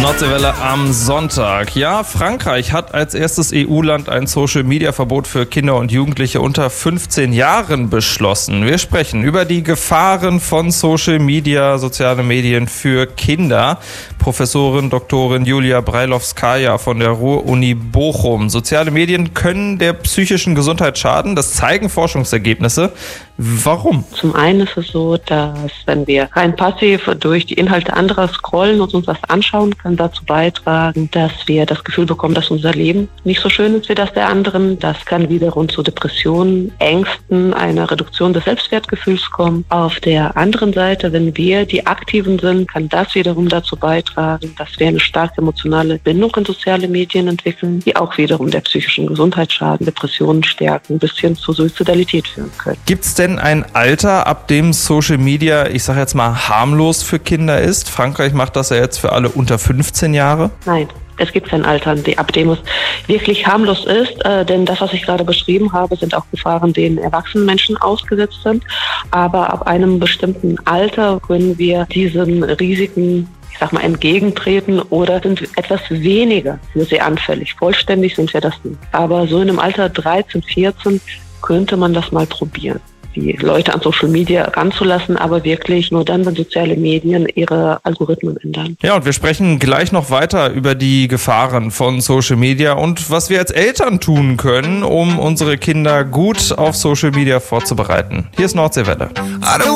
Nordseewelle am Sonntag. Ja, Frankreich hat als erstes EU-Land ein Social-Media-Verbot für Kinder und Jugendliche unter 15 Jahren beschlossen. Wir sprechen über die Gefahren von Social-Media, soziale Medien für Kinder. Professorin Doktorin Julia Breilowskaja von der Ruhr-Uni Bochum. Soziale Medien können der psychischen Gesundheit schaden. Das zeigen Forschungsergebnisse. Warum? Zum einen ist es so, dass wenn wir rein passiv durch die Inhalte anderer scrollen und uns was anschauen, kann dazu beitragen, dass wir das Gefühl bekommen, dass unser Leben nicht so schön ist wie das der anderen. Das kann wiederum zu Depressionen, Ängsten, einer Reduktion des Selbstwertgefühls kommen. Auf der anderen Seite, wenn wir die Aktiven sind, kann das wiederum dazu beitragen, dass wir eine starke emotionale Bindung in soziale Medien entwickeln, die auch wiederum der psychischen Gesundheit schaden, Depressionen stärken, bis hin zur Suizidalität führen können. Gibt es denn ein Alter, ab dem Social Media, ich sage jetzt mal, harmlos für Kinder ist? Frankreich macht das ja jetzt für alle unter 15 Jahre. Nein. Es gibt kein Alter, ab dem es wirklich harmlos ist, denn das, was ich gerade beschrieben habe, sind auch Gefahren, denen erwachsene Menschen ausgesetzt sind. Aber ab einem bestimmten Alter können wir diesen Risiken, entgegentreten oder sind etwas weniger für sie anfällig. Vollständig sind wir das nicht. Aber so in einem Alter 13, 14 könnte man das mal probieren, die Leute an Social Media ranzulassen, aber wirklich nur dann, wenn soziale Medien ihre Algorithmen ändern. Ja, und wir sprechen gleich noch weiter über die Gefahren von Social Media und was wir als Eltern tun können, um unsere Kinder gut auf Social Media vorzubereiten. Hier ist Nordseewelle.